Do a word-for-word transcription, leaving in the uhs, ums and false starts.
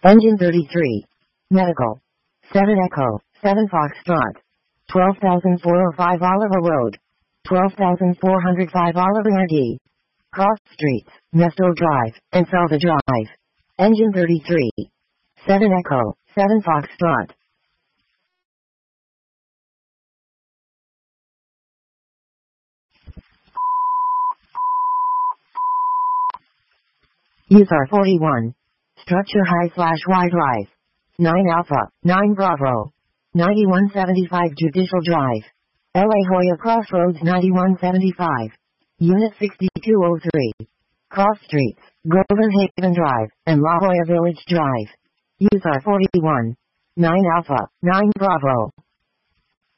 Engine thirty-three. Medical. seven Echo, seven Foxtrot. twelve thousand four hundred five Oliver Road. twelve thousand four hundred five Oliver R D. Cross Streets, Mesto Drive, and Salva Drive. Engine thirty-three. seven Echo, seven Foxtrot. U S A R forty-one. Structure high slash wide rise. nine Alpha, nine Bravo. ninety-one seventy-five Judicial Drive. La Jolla Crossroads ninety-one seventy-five. Unit sixty-two oh three. Cross Streets, Golden Haven Drive, and La Jolla Village Drive. U S A R forty-one. nine Alpha, nine Bravo.